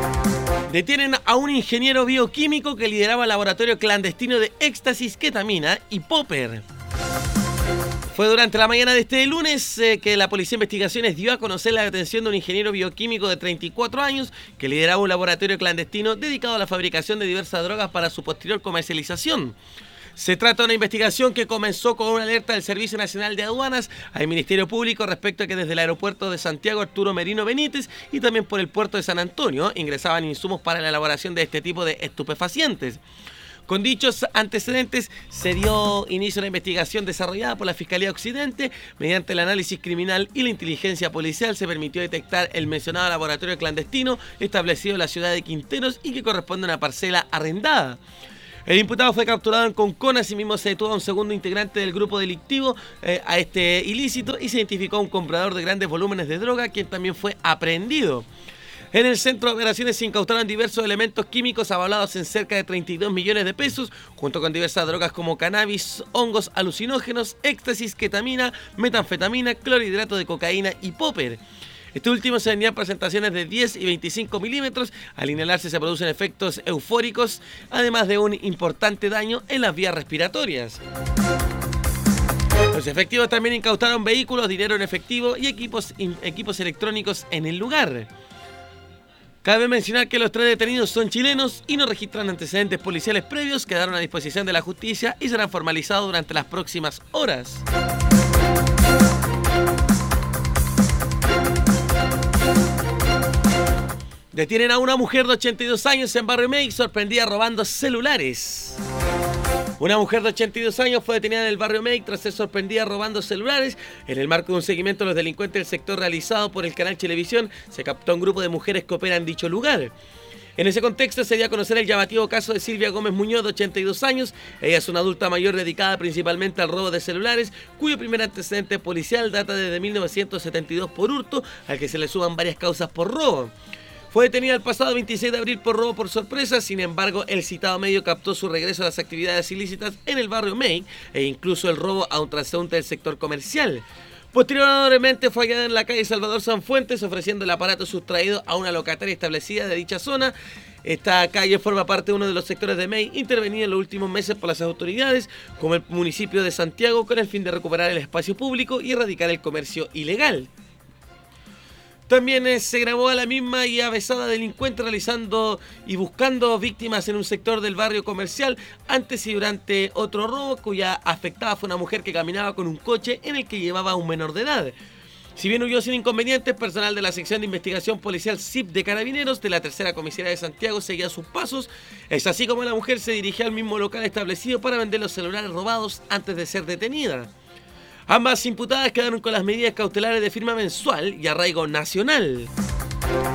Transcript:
Detienen a un ingeniero bioquímico que lideraba el laboratorio clandestino de éxtasis, ketamina y popper. Fue durante la mañana de este lunes que la Policía de Investigaciones dio a conocer la detención de un ingeniero bioquímico de 34 años que lideraba un laboratorio clandestino dedicado a la fabricación de diversas drogas para su posterior comercialización. Se trata de una investigación que comenzó con una alerta del Servicio Nacional de Aduanas al Ministerio Público respecto a que desde el aeropuerto de Santiago Arturo Merino Benítez y también por el puerto de San Antonio ingresaban insumos para la elaboración de este tipo de estupefacientes. Con dichos antecedentes se dio inicio a la investigación desarrollada por la Fiscalía Occidente. Mediante el análisis criminal y la inteligencia policial se permitió detectar el mencionado laboratorio clandestino establecido en la ciudad de Quinteros y que corresponde a una parcela arrendada. El imputado fue capturado en Concón, asimismo se detuvo a un segundo integrante del grupo delictivo a este ilícito y se identificó a un comprador de grandes volúmenes de droga, quien también fue aprehendido. En el centro de operaciones se incautaron diversos elementos químicos avalados en cerca de 32 millones de pesos, junto con diversas drogas como cannabis, hongos alucinógenos, éxtasis, ketamina, metanfetamina, clorhidrato de cocaína y popper. Este último se vendía en presentaciones de 10 y 25 milímetros. Al inhalarse se producen efectos eufóricos, además de un importante daño en las vías respiratorias. Los efectivos también incautaron vehículos, dinero en efectivo y equipos electrónicos en el lugar. Cabe mencionar que los 3 detenidos son chilenos y no registran antecedentes policiales previos, quedaron a disposición de la justicia y serán formalizados durante las próximas horas. Detienen a una mujer de 82 años en Barrio Meik, sorprendida robando celulares. Una mujer de 82 años fue detenida en el Barrio Meik tras ser sorprendida robando celulares. En el marco de un seguimiento a los delincuentes del sector realizado por el canal Chilevisión, se captó un grupo de mujeres que operan en dicho lugar. En ese contexto se dio a conocer el llamativo caso de Silvia Gómez Muñoz, de 82 años. Ella es una adulta mayor dedicada principalmente al robo de celulares, cuyo primer antecedente policial data desde 1972 por hurto, al que se le suman varias causas por robo. Fue detenida el pasado 26 de abril por robo por sorpresa, sin embargo, el citado medio captó su regreso a las actividades ilícitas en el Barrio Meik e incluso el robo a un transeúnte del sector comercial. Posteriormente fue hallada en la calle Salvador Sanfuentes ofreciendo el aparato sustraído a una locataria establecida de dicha zona. Esta calle forma parte de uno de los sectores de Meik intervenido en los últimos meses por las autoridades, como el municipio de Santiago, con el fin de recuperar el espacio público y erradicar el comercio ilegal. También se grabó a la misma y avesada delincuente realizando y buscando víctimas en un sector del barrio comercial antes y durante otro robo cuya afectada fue una mujer que caminaba con un coche en el que llevaba a un menor de edad. Si bien huyó sin inconvenientes, personal de la sección de investigación policial SIP de Carabineros de la tercera comisaría de Santiago seguía sus pasos. Es así como la mujer se dirigía al mismo local establecido para vender los celulares robados antes de ser detenida. Ambas imputadas quedaron con las medidas cautelares de firma mensual y arraigo nacional.